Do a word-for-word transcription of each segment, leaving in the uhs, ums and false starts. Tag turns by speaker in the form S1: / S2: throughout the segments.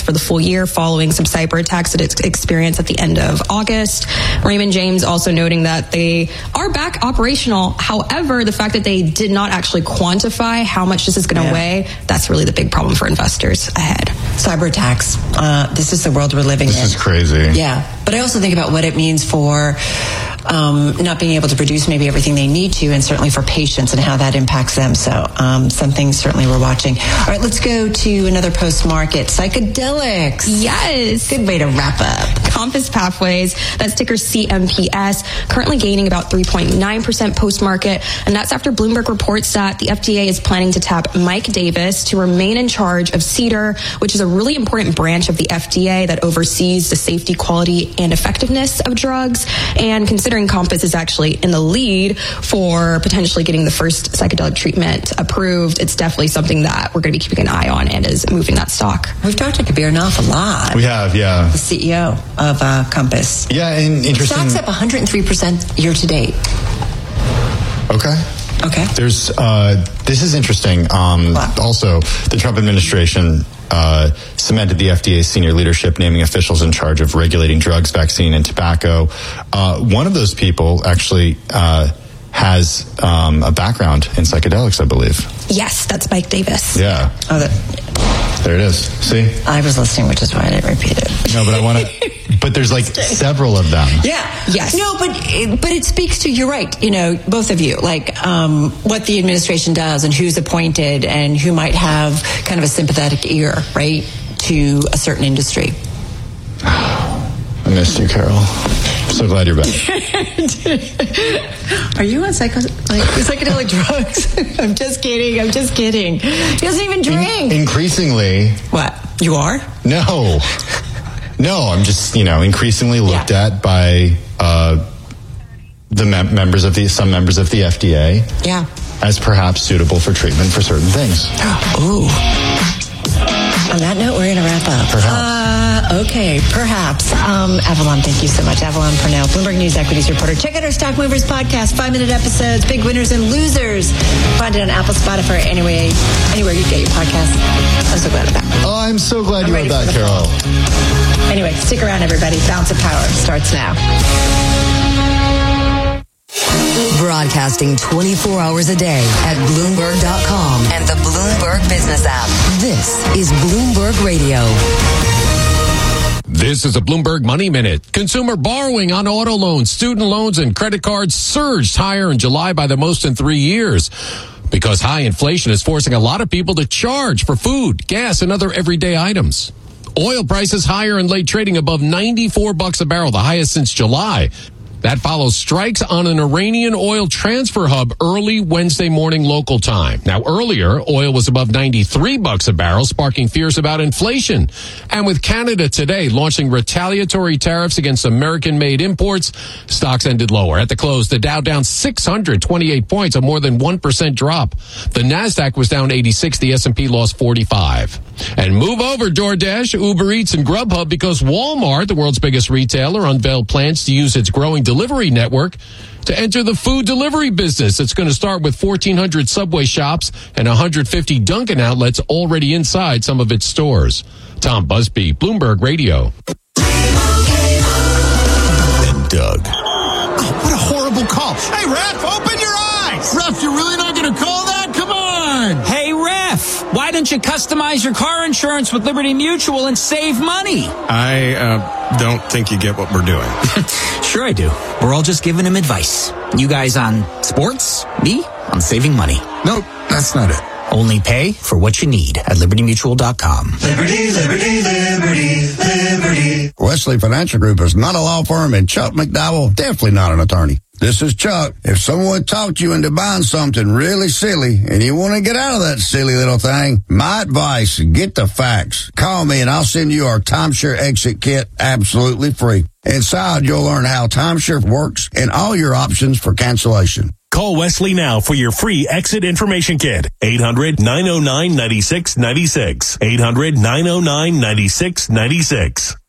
S1: for the full year following some cyber attacks that it's experienced at the end of August. Raymond James also noting that they are back operational. However, the fact that they did not actually quantify how much this is going to yeah. weigh, that's really the big problem for investors ahead.
S2: Cyber attacks. Uh, this is the world we're living
S3: this
S2: in.
S3: This is crazy.
S2: Yeah. But I also think about what it means for um, not being able to produce maybe everything they need to, and certainly for patients and how that impacts them. So um, some things certainly we're watching. All right, let's go to another post-market. Psychedelics.
S1: Yes.
S2: Good way to wrap up.
S1: Compass Pathways, that's ticker C M P S, currently gaining about three point nine percent post-market, and that's after Bloomberg reports that the F D A is planning to tap Mike Davis to remain in charge of CDER, which is a really important branch of the F D A that oversees the safety, quality, and effectiveness of drugs. And considering Compass is actually in the lead for potentially getting the first psychedelic treatment approved, it's definitely something that we're going to be keeping an eye on and is moving that stock.
S2: We've talked to Kabir Nath a lot.
S3: We have, yeah.
S2: The C E O of uh, Compass.
S3: Yeah, and interesting.
S2: The stock's up one hundred three percent year to date.
S3: Okay.
S2: Okay.
S3: There's, uh, this is interesting. Um, also, the Trump administration uh, cemented the F D A's senior leadership, naming officials in charge of regulating drugs, vaccine, and tobacco. Uh, one of those people actually uh, has um, a background in psychedelics, I believe.
S1: Yes, that's Mike Davis.
S3: Yeah.
S2: Oh, that.
S3: There it is. See?
S2: I was listening, which is why I didn't repeat it.
S3: No, but I want to. But there's like several of them.
S2: Yeah.
S1: Yes.
S2: No, but it, but it speaks to, you're right, you know, both of you, like um, what the administration does and who's appointed and who might have kind of a sympathetic ear, right, to a certain industry.
S3: I missed you, Carol. I'm so glad you're back.
S2: Are you on psycho, like, psychedelic drugs? I'm just kidding. I'm just kidding. He doesn't even drink.
S3: In- increasingly.
S2: What? You are?
S3: No. No, I'm just, you know, increasingly looked yeah. at by uh, the mem- members of the, some members of the F D A.
S2: Yeah.
S3: As perhaps suitable for treatment for certain things.
S2: Ooh. On that note, we're going to wrap up.
S3: Perhaps.
S2: Uh, okay, perhaps. Um, Avalon, thank you so much. Avalon Purnell, Bloomberg News Equities Reporter. Check out our Stock Movers podcast, five-minute episodes, big winners and losers. Find it on Apple, Spotify, anyway, anywhere you get your podcast. I'm so glad I'm back.
S3: Oh, I'm so glad
S2: I'm
S3: you are back, Carol.
S2: Fall. Anyway, stick around, everybody. Bounce of Power starts now.
S4: Broadcasting twenty-four hours a day at Bloomberg dot com and the Bloomberg Business app. This is Bloomberg Radio.
S5: This is a Bloomberg Money Minute. Consumer borrowing on auto loans, student loans, and credit cards surged higher in July by the most in three years. Because high inflation is forcing a lot of people to charge for food, gas, and other everyday items. Oil prices higher in late trading above ninety-four bucks a barrel, the highest since July. That follows strikes on an Iranian oil transfer hub early Wednesday morning local time. Now, earlier, oil was above ninety-three bucks a barrel, sparking fears about inflation. And with Canada today launching retaliatory tariffs against American-made imports, stocks ended lower. At the close, the Dow down six hundred twenty-eight points, a more than one percent drop. The Nasdaq was down eighty-six, the S and P lost forty-five. And move over DoorDash, Uber Eats, and Grubhub because Walmart, the world's biggest retailer, unveiled plans to use its growing delivery network to enter the food delivery business. It's going to start with fourteen hundred Subway shops and one hundred fifty Dunkin' outlets already inside some of its stores. Tom Busby, Bloomberg Radio.
S6: And Doug.
S7: Oh, what a horrible call. Hey, Ref, open your eyes. Ref, you're really not going to call that? Come on.
S8: Hey, Ref, why don't you customize your car insurance with Liberty Mutual and save money?
S9: I uh, don't think you get what we're doing.
S8: Sure I do. We're all just giving him advice. You guys on sports, me on saving money.
S7: Nope, that's not it.
S8: Only pay for what you need at Liberty Mutual dot com.
S10: Liberty, Liberty, Liberty, Liberty.
S11: Wesley Financial Group is not a law firm, and Chuck McDowell, definitely not an attorney. This is Chuck. If someone talked you into buying something really silly and you want to get out of that silly little thing, my advice, get the facts. Call me and I'll send you our timeshare exit kit absolutely free. Inside, you'll learn how timeshare works and all your options for cancellation.
S6: Call Wesley now for your free exit information kit. eight hundred, nine oh nine, nine six nine six. eight hundred, nine oh nine, nine six nine six.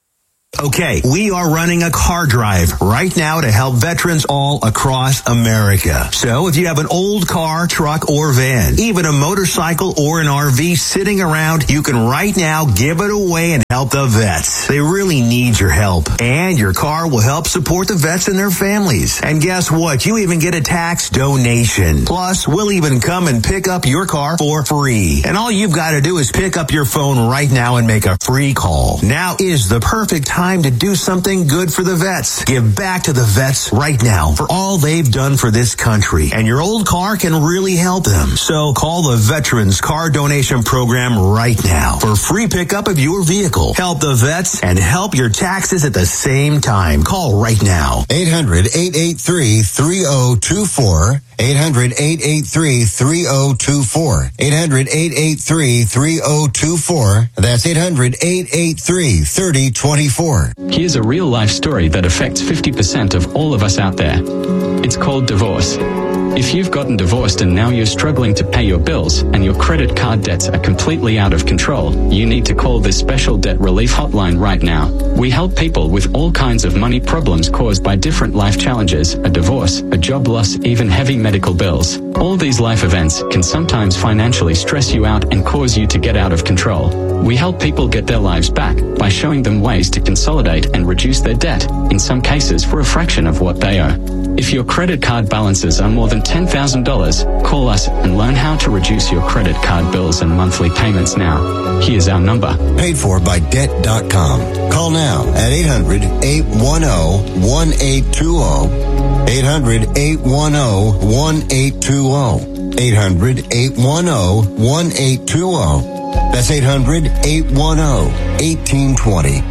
S12: Okay, we are running a car drive right now to help veterans all across America. So if you have an old car, truck, or van, even a motorcycle or an R V sitting around, you can right now give it away and help the vets. They really need your help. And your car will help support the vets and their families. And guess what? You even get a tax donation. Plus, we'll even come and pick up your car for free. And all you've got to do is pick up your phone right now and make a free call. Now is the perfect time to do something good for the vets. Give back to the vets right now for all they've done for this country. And your old car can really help them. So call the Veterans Car Donation Program right now for free pickup of your vehicle. Help the vets and help your taxes at the same time. Call right now.
S13: eight hundred, eight eight three, three oh two four. eight hundred, eight eight three, three oh two four. eight hundred, eight eight three, three oh two four. That's eight hundred, eight eight three, three oh two four.
S14: Here's a real-life story that affects fifty percent of all of us out there. It's called divorce. If you've gotten divorced and now you're struggling to pay your bills and your credit card debts are completely out of control, you need to call this special debt relief hotline right now. We help people with all kinds of money problems caused by different life challenges, a divorce, a job loss, even heavy medical bills. All these life events can sometimes financially stress you out and cause you to get out of control. We help people get their lives back by showing them ways to consolidate and reduce their debt, in some cases for a fraction of what they owe. If your credit card balances are more than ten thousand dollars, call us and learn how to reduce your credit card bills and monthly payments now. Here's our number.
S13: Paid for by debt dot com. Call now at eight hundred, eight one zero, one eight two zero. eight hundred, eight one zero, one eight two zero. eight hundred, eight one zero, one eight two zero. That's eight hundred, eight one zero, one eight two zero.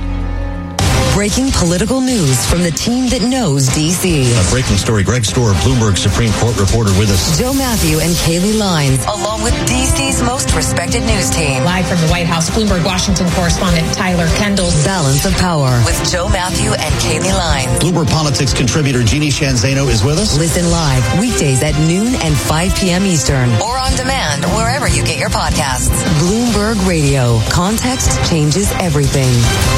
S4: Breaking political news from the team that knows D C.
S15: A breaking story. Greg Storer, Bloomberg Supreme Court reporter with us.
S4: Joe Matthew and Kaylee Lines, along with D C's most respected news team.
S16: Live from the White House, Bloomberg Washington correspondent Tyler Kendall.
S4: Balance of Power with Joe Matthew and Kaylee Lines.
S15: Bloomberg Politics contributor Jeannie Shanzano is with us.
S4: Listen live weekdays at noon and five p.m. Eastern. Or on demand wherever you get your podcasts. Bloomberg Radio. Context changes everything.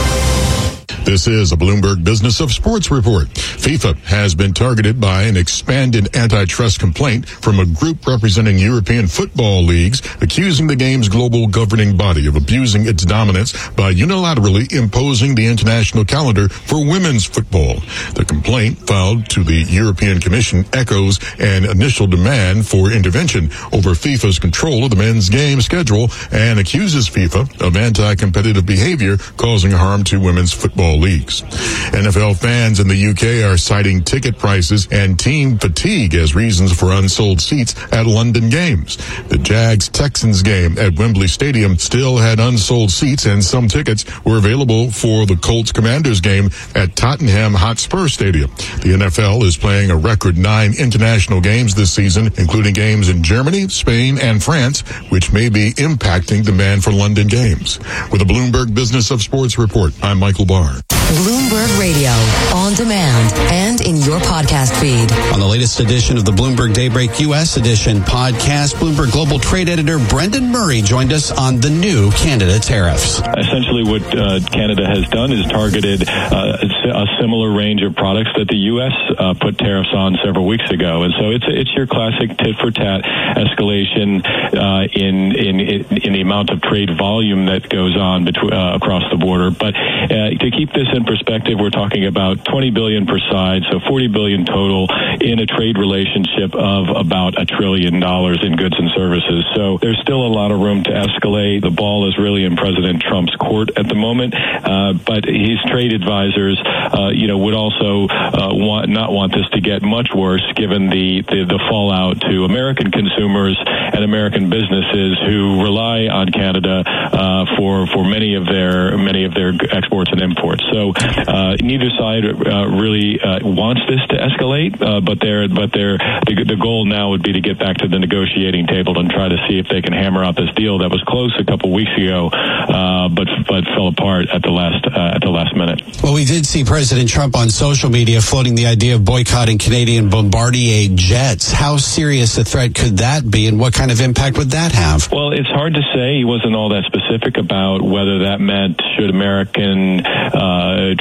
S17: This is a Bloomberg Business of Sports report. FIFA has been targeted by an expanded antitrust complaint from a group representing European football leagues, accusing the game's global governing body of abusing its dominance by unilaterally imposing the international calendar for women's football. The complaint filed to the European Commission echoes an initial demand for intervention over FIFA's control of the men's game schedule and accuses FIFA of anti-competitive behavior causing harm to women's football leagues. N F L fans in the U K are citing ticket prices and team fatigue as reasons for unsold seats at London games. The Jags-Texans game at Wembley Stadium still had unsold seats, and some tickets were available for the Colts-Commanders game at Tottenham Hotspur Stadium. The N F L is playing a record nine international games this season, including games in Germany, Spain, and France, which may be impacting demand for London games. With a Bloomberg Business of Sports report, I'm Michael Barr.
S4: Bloomberg Radio, on demand and in your podcast feed.
S18: On the latest edition of the Bloomberg Daybreak U S Edition podcast, Bloomberg Global Trade Editor Brendan Murray joined us on the new Canada tariffs.
S19: Essentially what uh, Canada has done is targeted uh, a similar range of products that the U S uh, put tariffs on several weeks ago. And so it's it's your classic tit-for-tat escalation uh, in, in in the amount of trade volume that goes on between, uh, across the border. But uh, to keep this in perspective, we're talking about twenty billion dollars per side, so forty billion dollars total in a trade relationship of about a trillion dollars in goods and services. So there's still a lot of room to escalate. The ball is really in President Trump's court at the moment, uh, but his trade advisors, uh, you know, would also uh, want not want this to get much worse, given the, the the fallout to American consumers and American businesses who rely on Canada uh, for for many of their many of their exports and imports. So uh, neither side uh, really uh, wants this to escalate, uh, but they're but they're the, the goal now would be to get back to the negotiating table and try to see if they can hammer out this deal that was close a couple weeks ago, uh, but but fell apart at the last uh, at the last minute.
S18: Well, we did see President Trump on social media floating the idea of boycotting Canadian Bombardier jets. How serious a threat could that be, and what kind of impact would that have?
S19: Well, it's hard to say. He wasn't all that specific about whether that meant should American uh,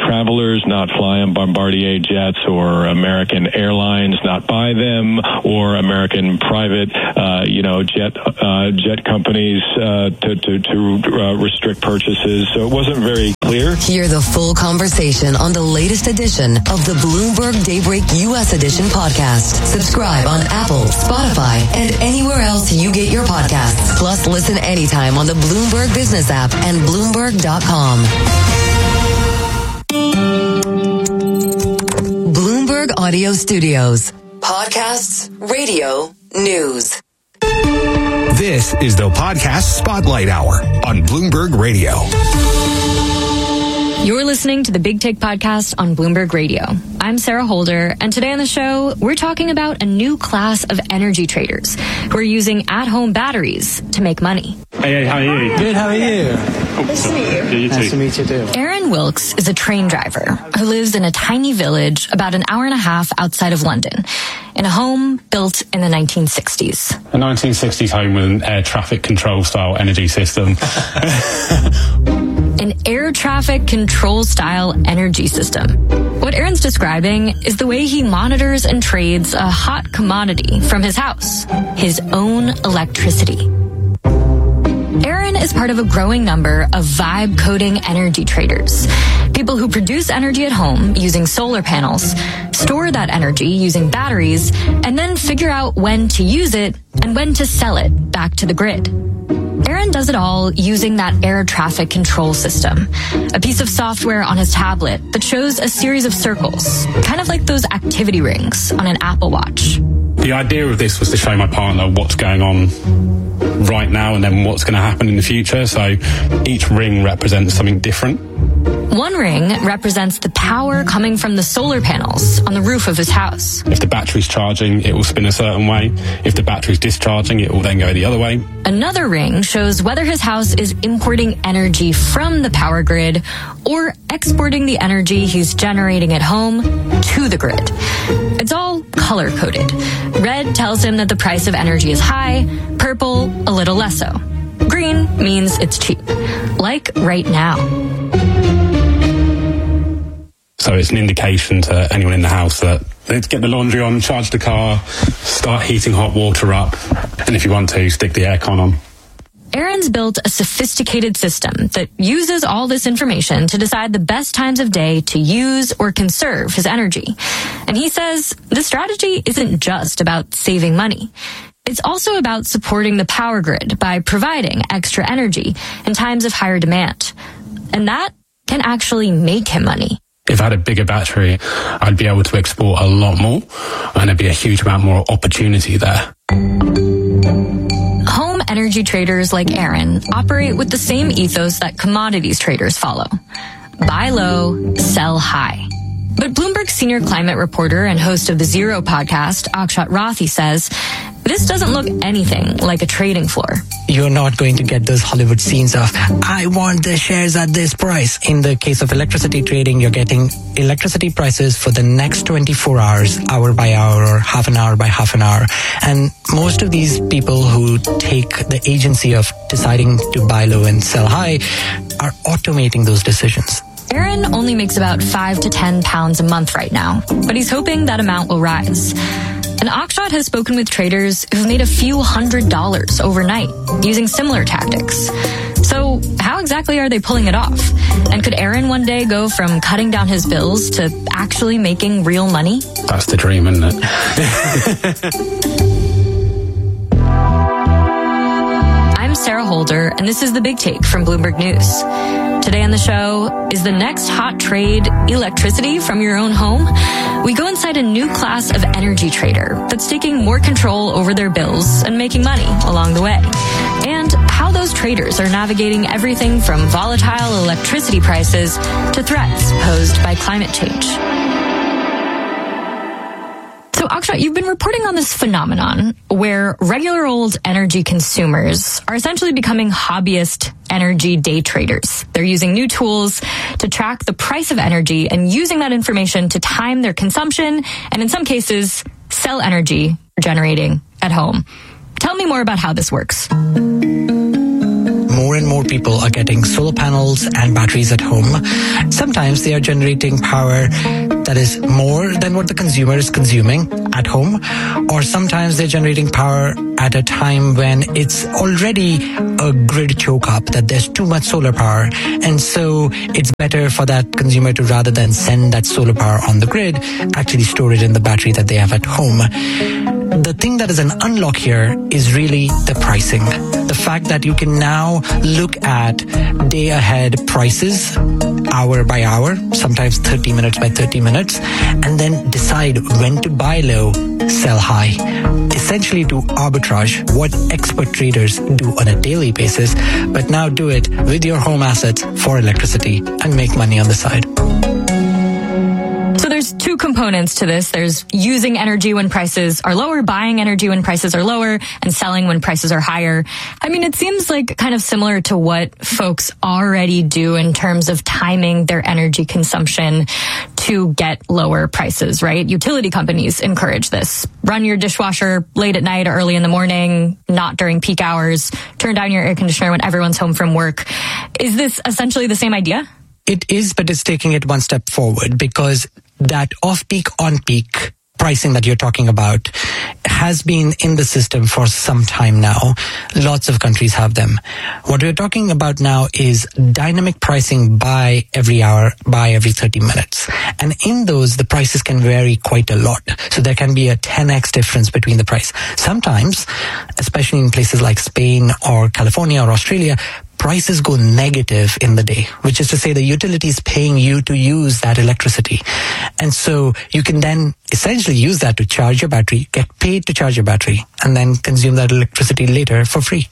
S19: travelers not fly on Bombardier jets, or American Airlines not buy them, or American private, uh, you know, jet uh, jet companies uh, to to, to uh, restrict purchases. So it wasn't very clear.
S4: Hear the full conversation on the latest edition of the Bloomberg Daybreak U S Edition podcast. Subscribe on Apple, Spotify, and anywhere else you get your podcasts. Plus, listen anytime on the Bloomberg Business app and Bloomberg dot com. Bloomberg Audio Studios. Podcasts, radio, news.
S20: This is the Podcast Spotlight Hour on Bloomberg Radio.
S21: You're listening to the Big Take Podcast on Bloomberg Radio. I'm Sarah Holder, and today on the show, we're talking about a new class of energy traders who are using at-home batteries to make money.
S22: Hey, hey, how are you?
S23: Good, how are you?
S21: Nice to meet you.
S22: Yeah, you too.
S23: Nice to meet you too.
S21: Aaron Wilkes is a train driver who lives in a tiny village about an hour and a half outside of London, in a home built in the nineteen sixties.
S22: A nineteen sixties home with an air traffic control style energy system.
S21: An air traffic control style energy system. What Aaron's describing is the way he monitors and trades a hot commodity from his house, his own electricity. Aaron is part of a growing number of vibe coding energy traders, people who produce energy at home using solar panels, store that energy using batteries, and then figure out when to use it and when to sell it back to the grid. Aaron does it all using that air traffic control system, a piece of software on his tablet that shows a series of circles, kind of like those activity rings on an Apple Watch.
S22: The idea of this was to show my partner what's going on right now and then what's going to happen in the future. So each ring represents something different.
S21: One ring represents the power coming from the solar panels on the roof of his house.
S22: If the battery's charging, it will spin a certain way. If the battery's discharging, it will then go the other way.
S21: Another ring shows whether his house is importing energy from the power grid or exporting the energy he's generating at home to the grid. It's all color-coded. Red tells him that the price of energy is high, purple a little less so. Green means it's cheap, like right now.
S22: So it's an indication to anyone in the house that let's get the laundry on, charge the car, start heating hot water up, and if you want to, stick the aircon on.
S21: Aaron's built a sophisticated system that uses all this information to decide the best times of day to use or conserve his energy. And he says the strategy isn't just about saving money. It's also about supporting the power grid by providing extra energy in times of higher demand. And that can actually make him money.
S22: If I had a bigger battery, I'd be able to export a lot more, and there'd be a huge amount more opportunity there.
S21: Home energy traders like Aaron operate with the same ethos that commodities traders follow. Buy low, sell high. But Bloomberg senior climate reporter and host of the Zero podcast, Akshat Rathi, says this doesn't look anything like a trading floor.
S23: You're not going to get those Hollywood scenes of, I want the shares at this price. In the case of electricity trading, you're getting electricity prices for the next twenty-four hours, hour by hour, or half an hour by half an hour. And most of these people who take the agency of deciding to buy low and sell high are automating those decisions.
S21: Aaron only makes about five to ten pounds a month right now, but he's hoping that amount will rise. And Akshat has spoken with traders who've made a few hundred dollars overnight using similar tactics. So how exactly are they pulling it off? And could Aaron one day go from cutting down his bills to actually making real money?
S22: That's the dream, isn't it?
S21: I'm Sarah Holder, and this is The Big Take from Bloomberg News. Today on the show, is the next hot trade electricity from your own home? We go inside a new class of energy trader that's taking more control over their bills and making money along the way. And how those traders are navigating everything from volatile electricity prices to threats posed by climate change. So, Akshat, you've been reporting on this phenomenon where regular old energy consumers are essentially becoming hobbyist energy day traders. They're using new tools to track the price of energy and using that information to time their consumption and, in some cases, sell energy for generating at home. Tell me more about how this works.
S23: more and more people are getting solar panels and batteries at home. Sometimes they are generating power that is more than what the consumer is consuming at home, or sometimes they're generating power at a time when it's already a grid choke up, that there's too much solar power. And so it's better for that consumer to, rather than send that solar power on the grid, actually store it in the battery that they have at home. The thing that is an unlock here is really the pricing. The fact that you can now look at day ahead prices, hour by hour, sometimes thirty minutes by thirty minutes, and then decide when to buy low, sell high. Essentially to arbitrage what expert traders do on a daily basis, but now do it with your home assets for electricity and make money on the side.
S21: So there's two components to this. There's using energy when prices are lower, buying energy when prices are lower, and selling when prices are higher. I mean, it seems like kind of similar to what folks already do in terms of timing their energy consumption to get lower prices, right? Utility companies encourage this. Run your dishwasher late at night or early in the morning, not during peak hours. Turn down your air conditioner when everyone's home from work. Is this essentially the same idea?
S23: It is, but it's taking it one step forward, because that off-peak, on-peak pricing that you're talking about has been in the system for some time now. Lots of countries have them. What we're talking about now is dynamic pricing by every hour, by every thirty minutes. And in those, the prices can vary quite a lot. So there can be a ten x difference between the price. Sometimes, especially in places like Spain or California or Australia, prices go negative in the day, which is to say the utility is paying you to use that electricity. And so you can then essentially use that to charge your battery, get paid to charge your battery, and then consume that electricity later for free.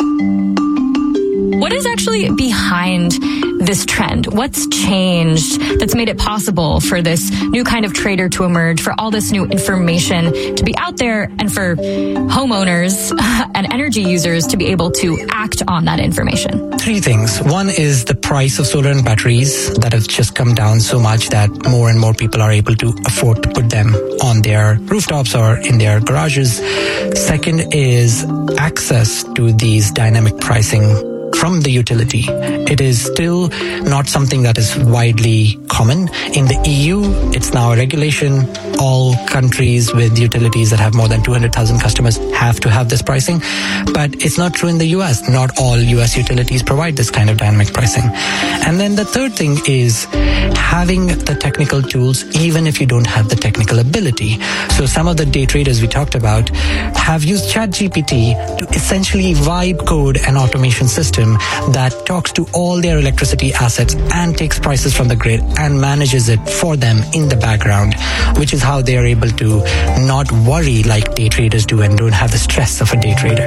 S21: What is actually behind this trend? What's changed that's made it possible for this new kind of trader to emerge, for all this new information to be out there, and for homeowners and energy users to be able to act on that information?
S23: Three things. One is the price of solar and batteries that have just come down so much that more and more people are able to afford to put them on their rooftops or in their garages. Second is access to these dynamic pricing from the utility. It is still not something that is widely common. In the E U, it's now a regulation. All countries with utilities that have more than two hundred thousand customers have to have this pricing. But it's not true in the U S. Not all U S utilities provide this kind of dynamic pricing. And then the third thing is having the technical tools, even if you don't have the technical ability. So some of the day traders we talked about have used ChatGPT to essentially vibe code an automation system that talks to all their electricity assets and takes prices from the grid and manages it for them in the background, which is how they are able to not worry like day traders do and don't have the stress of a day trader.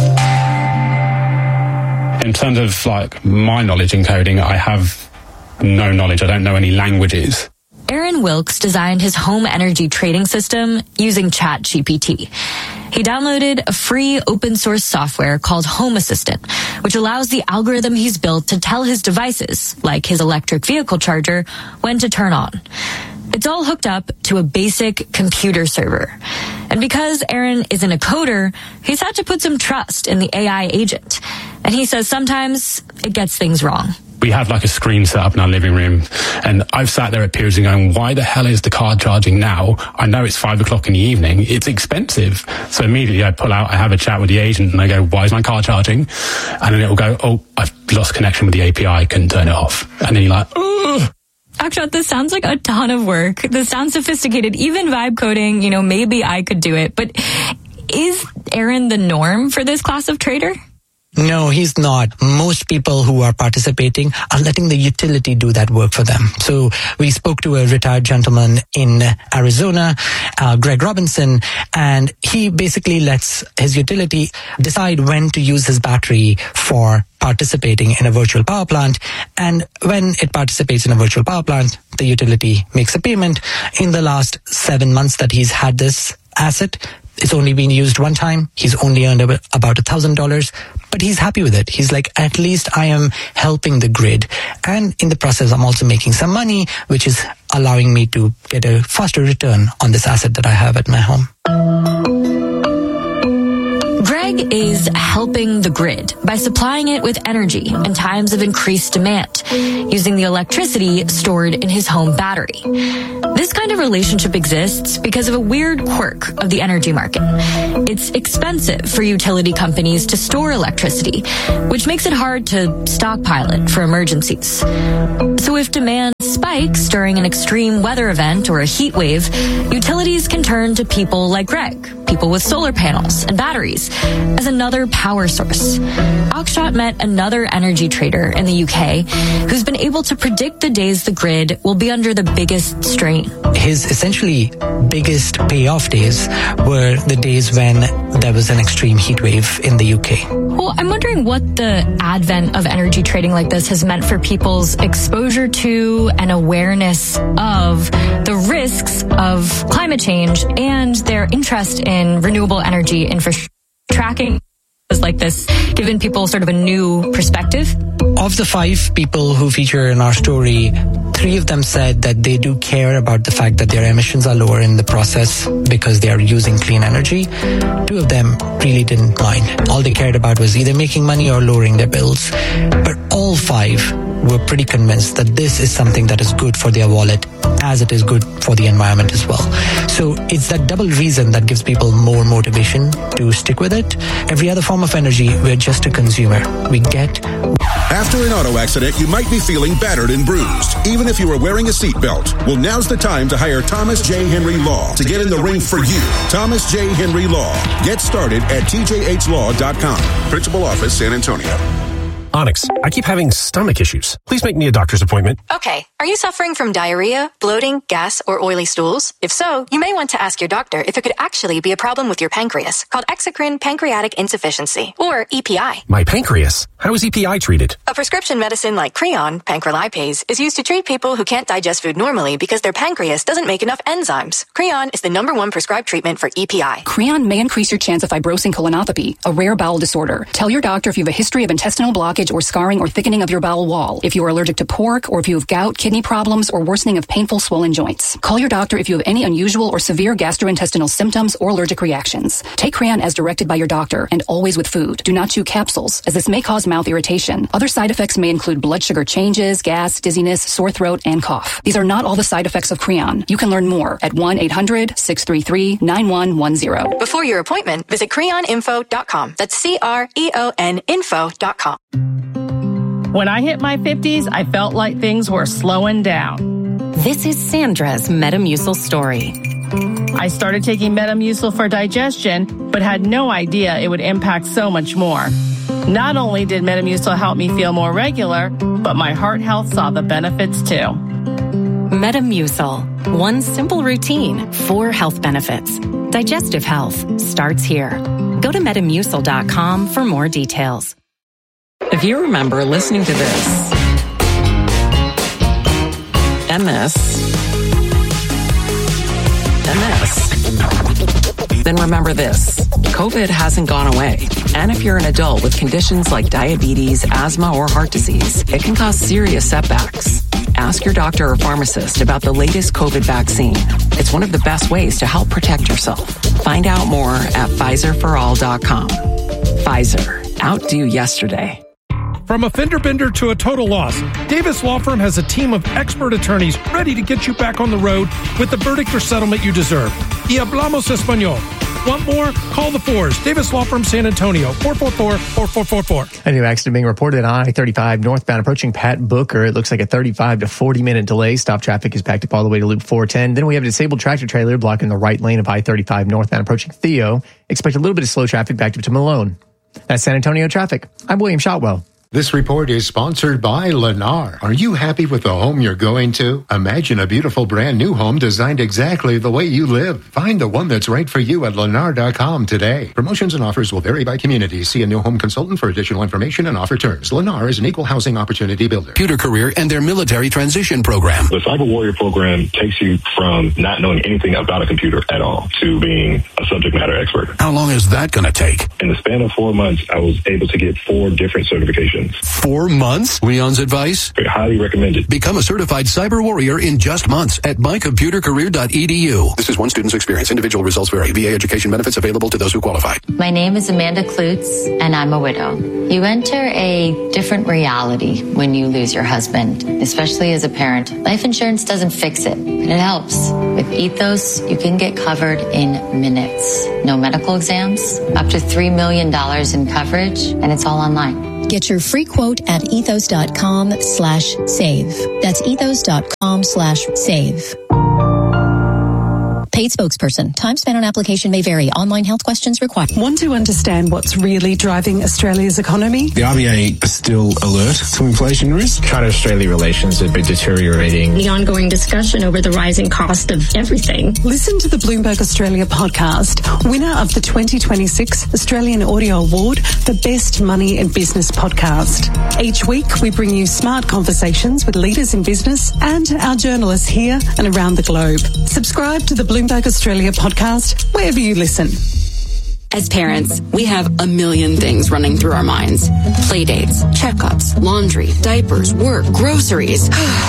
S22: In terms of like my knowledge in coding, I have no knowledge. I don't know any languages.
S21: Aaron Wilkes designed his home energy trading system using ChatGPT. He downloaded a free open source software called Home Assistant, which allows the algorithm he's built to tell his devices, like his electric vehicle charger, when to turn on. It's all hooked up to a basic computer server. And because Aaron isn't a coder, he's had to put some trust in the A I agent. And he says sometimes it gets things wrong.
S22: We have like a screen set up in our living room, and I've sat there at periods and going, why the hell is the car charging now? I know it's five o'clock in the evening. It's expensive. So immediately I pull out, I have a chat with the agent and I go, why is my car charging? And then it'll go, oh, I've lost connection with the A P I. I couldn't turn it off. And then you're like, ugh.
S21: Akshat, this sounds like a ton of work. This sounds sophisticated. Even vibe coding, you know, maybe I could do it. But is Aaron the norm for this class of trader?
S23: No, he's not. Most people who are participating are letting the utility do that work for them. So we spoke to a retired gentleman in Arizona, uh, Greg Robinson, and he basically lets his utility decide when to use his battery for participating in a virtual power plant. And when it participates in a virtual power plant, the utility makes a payment. In the last seven months that he's had this asset, it's only been used one time. He's only earned about one thousand dollars, but he's happy with it. He's like, at least I am helping the grid. And in the process, I'm also making some money, which is allowing me to get a faster return on this asset that I have at my home.
S21: Greg Neweg is helping the grid by supplying it with energy in times of increased demand, using the electricity stored in his home battery. This kind of relationship exists because of a weird quirk of the energy market. It's expensive for utility companies to store electricity, which makes it hard to stockpile it for emergencies. So if demand spikes during an extreme weather event or a heat wave, utilities can turn to people like Greg, people with solar panels and batteries, as another power source. Oxshott met another energy trader in the U K who's been able to predict the days the grid will be under the biggest strain.
S23: His essentially biggest payoff days were the days when there was an extreme heat wave in the U K.
S21: Well, I'm wondering what the advent of energy trading like this has meant for people's exposure to and awareness of the risks of climate change and their interest in renewable energy infrastructure. Tracking like this, given people sort of a new perspective.
S23: Of the five people who feature in our story, three of them said that they do care about the fact that their emissions are lower in the process because they are using clean energy. Two of them really didn't mind. All they cared about was either making money or lowering their bills. But all five were pretty convinced that this is something that is good for their wallet as it is good for the environment as well. So it's that double reason that gives people more motivation to stick with it. Every other form of energy, we're just a consumer. We get...
S1: After an auto accident, you might be feeling battered and bruised, even if you are wearing a seatbelt. Well, now's the time to hire Thomas J. Henry Law to get in the ring for you. Thomas J. Henry Law. Get started at T J H law dot com. Principal Office, San Antonio.
S2: Onyx, I keep having stomach issues. Please make me a doctor's appointment.
S3: Okay. Are you suffering from diarrhea, bloating, gas, or oily stools? If so, you may want to ask your doctor if it could actually be a problem with your pancreas, called exocrine pancreatic insufficiency, or E P I.
S2: My pancreas? How is E P I treated?
S3: A prescription medicine like Creon, pancrelipase, is used to treat people who can't digest food normally because their pancreas doesn't make enough enzymes. Creon is the number one prescribed treatment for E P I.
S24: Creon may increase your chance of fibrosing colonopathy, a rare bowel disorder. Tell your doctor if you have a history of intestinal blockage or scarring or thickening of your bowel wall, if you are allergic to pork, or if you have gout, kidney problems, or worsening of painful swollen joints. Call your doctor if you have any unusual or severe gastrointestinal symptoms or allergic reactions. Take Creon as directed by your doctor and always with food. Do not chew capsules, as this may cause mouth irritation. Other side effects may include blood sugar changes, gas, dizziness, sore throat, and cough. These are not all the side effects of Creon. You can learn more at one eight hundred six three three nine one one zero.
S3: Before your appointment, visit creon info dot com. That's C R E O N info dot com.
S25: When I hit my fifties, I felt like things were slowing down.
S26: This is Sandra's Metamucil story.
S25: I started taking Metamucil for digestion, but had no idea it would impact so much more. Not only did Metamucil help me feel more regular, but my heart health saw the benefits too.
S26: Metamucil. One simple routine, four health benefits. Digestive health starts here. Go to metamucil dot com for more details.
S27: If you remember listening to this, M S, M S, then remember this. COVID hasn't gone away. And if you're an adult with conditions like diabetes, asthma, or heart disease, it can cause serious setbacks. Ask your doctor or pharmacist about the latest COVID vaccine. It's one of the best ways to help protect yourself. Find out more at Pfizer for all dot com. Pfizer. Outdo yesterday.
S28: From a fender bender to a total loss, Davis Law Firm has a team of expert attorneys ready to get you back on the road with the verdict or settlement you deserve. Y hablamos español. Want more? Call the fours. Davis Law Firm, San Antonio, four four four, four four four four.
S29: A new accident being reported on I thirty-five northbound approaching Pat Booker. It looks like a thirty-five to forty minute delay. Stop traffic is backed up all the way to Loop four ten. Then we have a disabled tractor trailer blocking the right lane of I thirty-five northbound approaching Theo. Expect a little bit of slow traffic backed up to Malone. That's San Antonio traffic. I'm William Shotwell.
S30: This report is sponsored by Lennar. Are you happy with the home you're going to? Imagine a beautiful brand new home designed exactly the way you live. Find the one that's right for you at lennar dot com today. Promotions and offers will vary by community. See a new home consultant for additional information and offer terms. Lennar is an equal housing opportunity builder.
S31: Computer career and their military transition program.
S32: The Cyber Warrior program takes you from not knowing anything about a computer at all to being a subject matter expert.
S31: How long is that going to take?
S32: In the span of four months, I was able to get four different certifications. options.
S31: Four months? Leon's advice?
S32: I highly recommend it.
S31: Become a certified cyber warrior in just months at my computer career dot e d u. This is one student's experience. Individual results vary. V A education benefits available to those who qualify.
S5: My name is Amanda Klutz, and I'm a widow. You enter a different reality when you lose your husband, especially as a parent. Life insurance doesn't fix it, but it helps. With Ethos, you can get covered in minutes. No medical exams, up to three million dollars in coverage, and it's all online.
S6: Get your free quote at ethos.com slash save. That's ethos.com slash save. Paid spokesperson. Time spent on application may vary. Online health questions required.
S7: Want to understand what's really driving Australia's economy?
S8: The R B A is still alert to inflation risk. China-Australia relations have been deteriorating.
S9: The ongoing discussion over the rising cost of everything.
S7: Listen to the Bloomberg Australia podcast, winner of the twenty twenty-six Australian Audio Award for Best Money and Business Podcast. Each week, we bring you smart conversations with leaders in business and our journalists here and around the globe. Subscribe to the Bloomberg Australia podcast wherever you listen.
S10: As parents, we have a million things running through our minds. Playdates, checkups, laundry, diapers, work, groceries.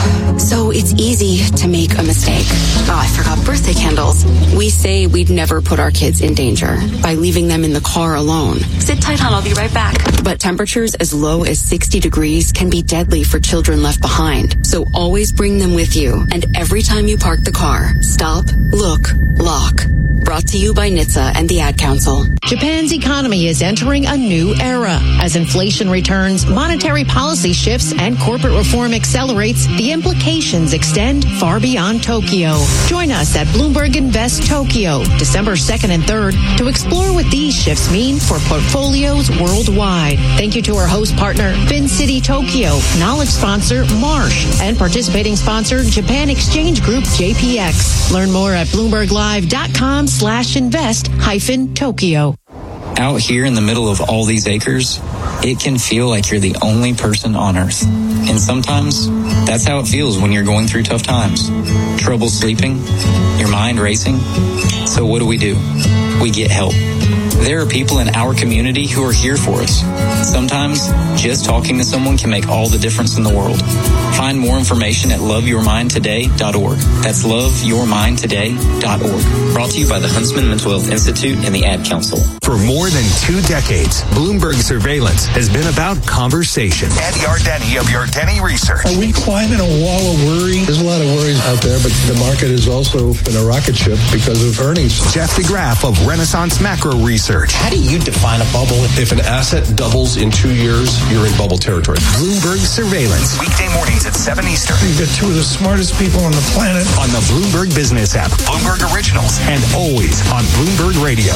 S10: So it's easy to make a mistake. Oh, I forgot birthday candles. We say we'd never put our kids in danger by leaving them in the car alone. Sit tight, hon, I'll be right back. But temperatures as low as sixty degrees can be deadly for children left behind. So always bring them with you. And every time you park the car, stop, look, lock. Brought to you by N H T S A and the Ad Council.
S11: Japan's economy is entering a new era. As inflation returns, monetary policy shifts, and corporate reform accelerates, the implications extend far beyond Tokyo. Join us at Bloomberg Invest Tokyo, December second and third, to explore what these shifts mean for portfolios worldwide. Thank you to our host partner, FinCity Tokyo, knowledge sponsor, Marsh, and participating sponsor, Japan Exchange Group, J P X. Learn more at bloomberg live dot com slash invest hyphen Tokyo.
S12: Out here in the middle of all these acres, it can feel like you're the only person on earth. And sometimes that's how it feels when you're going through tough times. Trouble sleeping, your mind racing. So what do we do? We get help. There are people in our community who are here for us. Sometimes just talking to someone can make all the difference in the world. Find more information at love your mind today dot org. That's love your mind today dot org. Brought to you by the Huntsman Mental Health Institute and the Ad Council.
S20: For more than two decades, Bloomberg Surveillance has been about conversation.
S13: Ed Yardeni of Yardeni Research.
S14: Are we climbing a wall of worry? There's a lot of worries out there, but the market is also in a rocket ship because of earnings.
S20: Jeff DeGraff of Renaissance Macro Research.
S15: How do you define a bubble?
S2: If an asset doubles in two years, you're in bubble territory.
S20: Bloomberg Surveillance.
S13: Weekday mornings at seven Eastern.
S14: You've got two of the smartest people on the planet.
S20: On the Bloomberg Business app.
S13: Bloomberg Originals.
S20: And always on Bloomberg Radio.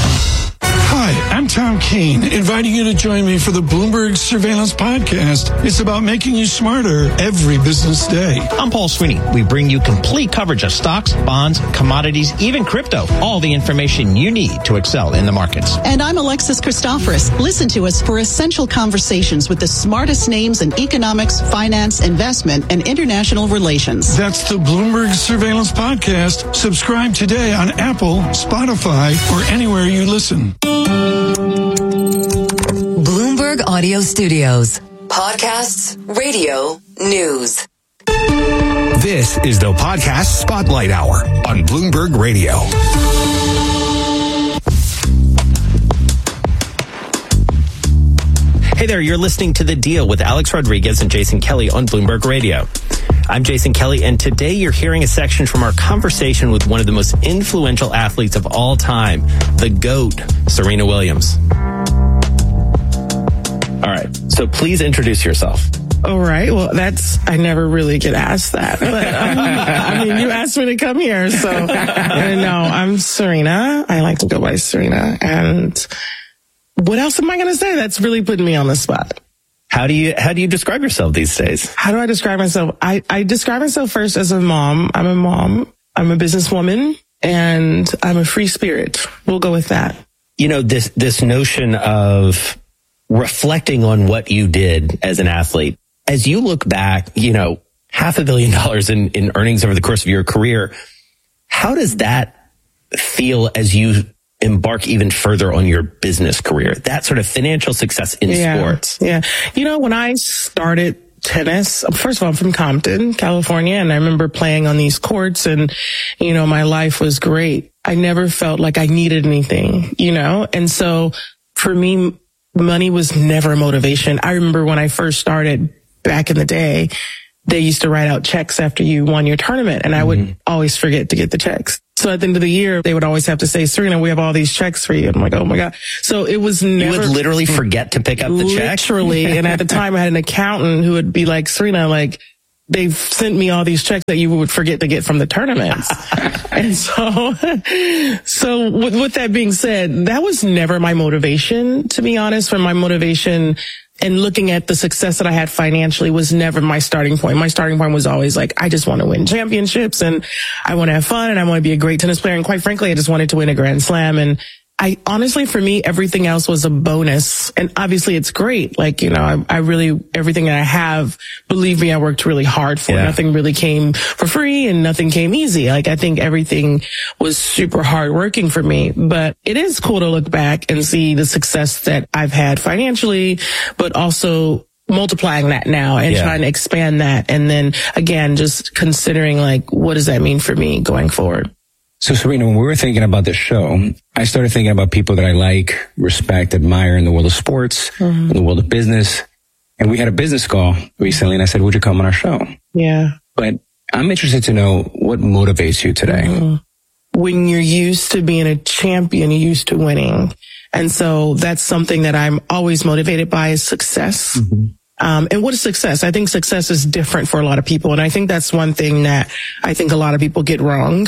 S14: Hi, I'm Tom Keene, inviting you to join me for the Bloomberg Surveillance Podcast. It's about making you smarter every business day.
S16: I'm Paul Sweeney. We bring you complete coverage of stocks, bonds, commodities, even crypto. All the information you need to excel in the markets.
S33: And I'm Alexis Christoforous. Listen to us for essential conversations with the smartest names in economics, finance, investment, and international relations.
S14: That's the Bloomberg Surveillance Podcast. Subscribe today on Apple, Spotify, or anywhere you listen.
S4: Bloomberg Audio Studios. Podcasts, radio, news.
S20: This is the Podcast Spotlight Hour on Bloomberg Radio.
S34: Hey there, you're listening to The Deal with Alex Rodriguez and Jason Kelly on Bloomberg Radio. I'm Jason Kelly, and today you're hearing a section from our conversation with one of the most influential athletes of all time, the GOAT, Serena Williams. All right, so please introduce yourself.
S35: All right. Well, that's, I never really get asked that. But, um, I mean, you asked me to come here, so, uh, no, I'm Serena. I like to go by Serena. And what else am I going to say? That's really putting me on the spot.
S34: How do you, how do you describe yourself these days?
S35: How do I describe myself? I, I describe myself first as a mom. I'm a mom. I'm a businesswoman, and I'm a free spirit. We'll go with that.
S34: You know, this, this notion of reflecting on what you did as an athlete. As you look back, you know, half a billion dollars in, in earnings over the course of your career, how does that feel as you embark even further on your business career? That sort of financial success in
S35: yeah,
S34: sports.
S35: Yeah. You know, when I started tennis, first of all, I'm from Compton, California, and I remember playing on these courts and, you know, my life was great. I never felt like I needed anything, you know, and so for me, money was never a motivation. I remember when I first started back in the day, they used to write out checks after you won your tournament, and I would mm-hmm. always forget to get the checks. So at the end of the year, they would always have to say, Serena, we have all these checks for you. And I'm like, oh my God. So it was never.
S34: You would literally forget to pick up the check?
S35: Literally. And at the time I had an accountant who would be like, Serena, like, they've sent me all these checks that you would forget to get from the tournaments. And so, so with, with that being said, that was never my motivation, to be honest. For my motivation and looking at the success that I had financially was never my starting point. My starting point was always like, I just want to win championships and I want to have fun and I want to be a great tennis player. And quite frankly, I just wanted to win a Grand Slam. And I honestly, for me, everything else was a bonus. And obviously it's great. Like, you know, I, I really, everything that I have, believe me, I worked really hard for. Yeah. Nothing really came for free and nothing came easy. Like, I think everything was super hard working for me, but it is cool to look back and see the success that I've had financially, but also multiplying that now and yeah. trying to expand that. And then again, just considering like, what does that mean for me going forward?
S1: So, Serena, when we were thinking about this show, I started thinking about people that I like, respect, admire in the world of sports, mm-hmm. in the world of business. And we had a business call recently, and I said, would you come on our show?
S35: Yeah.
S1: But I'm interested to know what motivates you today.
S35: Mm-hmm. When you're used to being a champion, you're used to winning. And so that's something that I'm always motivated by is success. Mm-hmm. Um, and what is success? I think success is different for a lot of people. And I think that's one thing that I think a lot of people get wrong.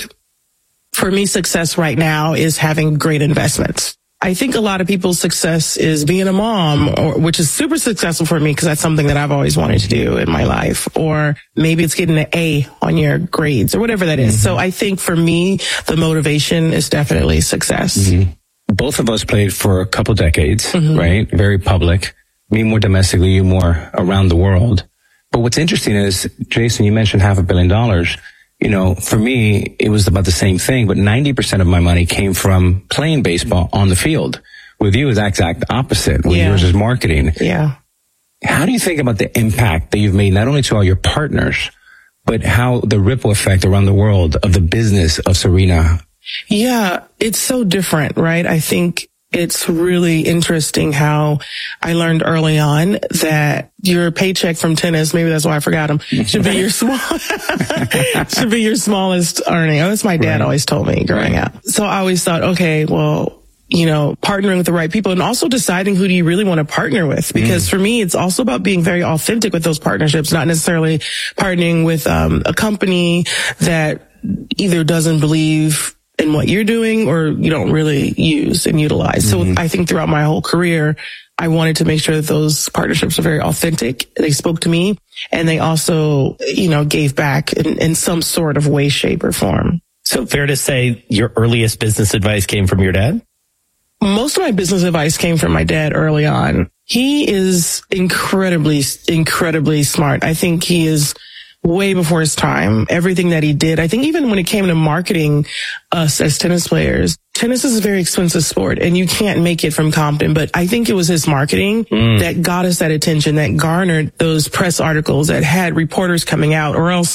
S35: For me, success right now is having great investments. I think a lot of people's success is being a mom, or, which is super successful for me because that's something that I've always wanted to do in my life. Or maybe it's getting an A on your grades or whatever that is. Mm-hmm. So I think for me, the motivation is definitely success.
S1: Mm-hmm. Both of us played for a couple decades, mm-hmm. right? Very public. Me more domestically, you more around the world. But what's interesting is, Jason, you mentioned half a billion dollars. You know, for me, it was about the same thing, but ninety percent of my money came from playing baseball on the field. With you, it's the exact opposite. With yeah. yours is marketing.
S35: Yeah.
S1: How do you think about the impact that you've made, not only to all your partners, but how the ripple effect around the world of the business of Serena?
S35: Yeah, it's so different, right? I think it's really interesting how I learned early on that your paycheck from tennis, maybe that's why I forgot them, should be your small, should be your smallest earning. Oh, that's my dad right. always told me growing right. up. So I always thought, okay, well, you know, partnering with the right people and also deciding who do you really want to partner with? Because mm. for me, it's also about being very authentic with those partnerships, not necessarily partnering with um, a company that either doesn't believe in what you're doing or you don't really use and utilize. Mm-hmm. So I think throughout my whole career, I wanted to make sure that those partnerships are very authentic. They spoke to me and they also, you know, gave back in, in some sort of way, shape or form.
S34: So fair to say your earliest business advice came from your dad?
S35: Most of my business advice came from my dad early on. He is incredibly, incredibly smart. I think he is way before his time. Everything that he did, I think even when it came to marketing us as tennis players, tennis is a very expensive sport and you can't make it from Compton. But I think it was his marketing mm. that got us that attention, that garnered those press articles, that had reporters coming out, or else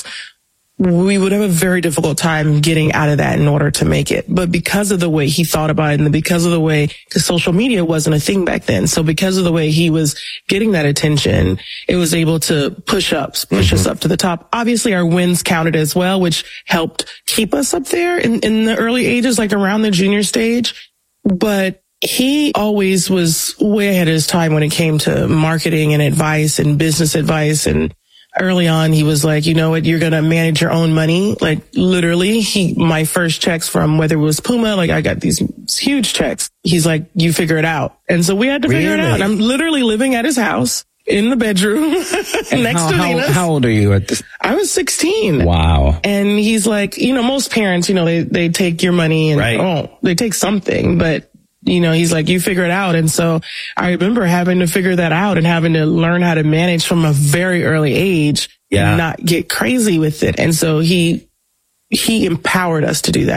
S35: we would have a very difficult time getting out of that in order to make it. But because of the way he thought about it and because of the way, because social media wasn't a thing back then. So because of the way he was getting that attention, it was able to push up, push mm-hmm. us up to the top. Obviously our wins counted as well, which helped keep us up there in, in the early ages, like around the junior stage. But he always was way ahead of his time when it came to marketing and advice and business advice. And early on, he was like, you know what, you're going to manage your own money. Like literally, he, my first checks from whether it was Puma, like I got these huge checks. He's like, you figure it out. And so we had to figure really? it out. I'm literally living at his house in the bedroom next
S1: how,
S35: to
S1: how,
S35: Venus.
S1: How old are you at this?
S35: I was sixteen.
S1: Wow.
S35: And he's like, you know, most parents, you know, they, they take your money and, right. oh, they take something, but you know, he's like, you figure it out. And so I remember having to figure that out and having to learn how to manage from a very early age yeah. and not get crazy with it. And so he, he empowered us to do that.